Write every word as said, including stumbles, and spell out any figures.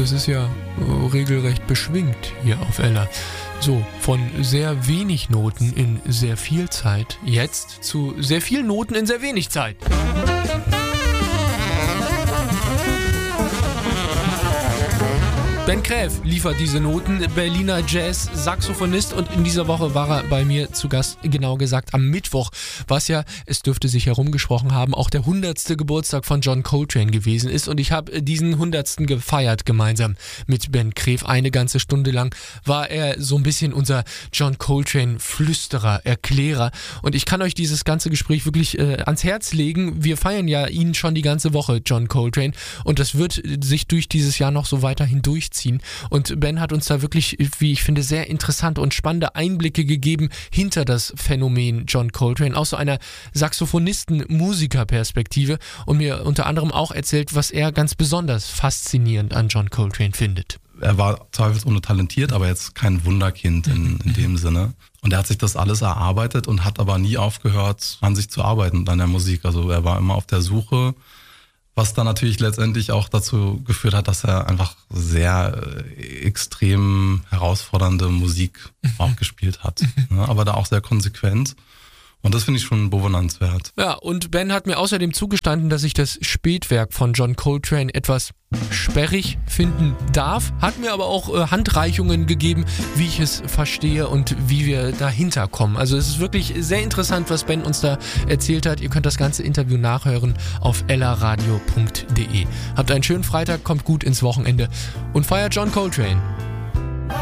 das ist ja äh, regelrecht beschwingt hier auf Ella. So, von sehr wenig Noten in sehr viel Zeit, jetzt zu sehr vielen Noten in sehr wenig Zeit. Ben Kräf liefert diese Noten, Berliner Jazz-Saxophonist, und in dieser Woche war er bei mir zu Gast, genau gesagt am Mittwoch, was ja, es dürfte sich herumgesprochen haben, auch der hundertste Geburtstag von John Coltrane gewesen ist, und ich habe diesen hundertsten gefeiert gemeinsam mit Ben Kräf. Eine ganze Stunde lang war er so ein bisschen unser John Coltrane-Flüsterer, Erklärer, und ich kann euch dieses ganze Gespräch wirklich äh, ans Herz legen. Wir feiern ja ihn schon die ganze Woche, John Coltrane, und das wird sich durch dieses Jahr noch so weiterhin durchziehen. Und Ben hat uns da wirklich, wie ich finde, sehr interessante und spannende Einblicke gegeben hinter das Phänomen John Coltrane, aus so einer Saxophonisten-Musiker-Perspektive, und mir unter anderem auch erzählt, was er ganz besonders faszinierend an John Coltrane findet. Er war zweifelsohne talentiert, aber jetzt kein Wunderkind in, in dem Sinne. Und er hat sich das alles erarbeitet und hat aber nie aufgehört, an sich zu arbeiten und an der Musik. Also er war immer auf der Suche, was dann natürlich letztendlich auch dazu geführt hat, dass er einfach sehr äh, extrem herausfordernde Musik auch gespielt hat. Ne? Aber da auch sehr konsequent. Und das finde ich schon bewundernswert. Ja, und Ben hat mir außerdem zugestanden, dass ich das Spätwerk von John Coltrane etwas sperrig finden darf, hat mir aber auch äh, Handreichungen gegeben, wie ich es verstehe und wie wir dahinter kommen. Also es ist wirklich sehr interessant, was Ben uns da erzählt hat. Ihr könnt das ganze Interview nachhören auf ellaradio punkt de. Habt einen schönen Freitag, kommt gut ins Wochenende und feiert John Coltrane.